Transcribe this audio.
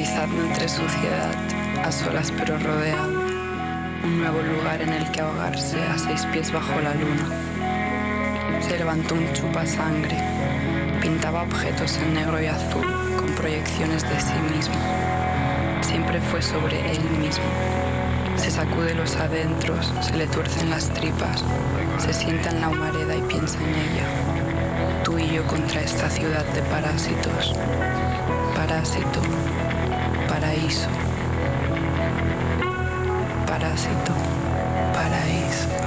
aterrizando entre suciedad, a solas pero rodeado, un nuevo lugar en el que ahogarse a 6 pies bajo la luna. Se levantó un chupasangre, pintaba objetos en negro y azul con proyecciones de sí mismo. Siempre fue sobre él mismo. Se sacude los adentros, se le tuercen las tripas, se sienta en la humareda y piensa en ella. Tú y yo contra esta ciudad de parásitos. Parásito, paraíso. Parásito, paraíso.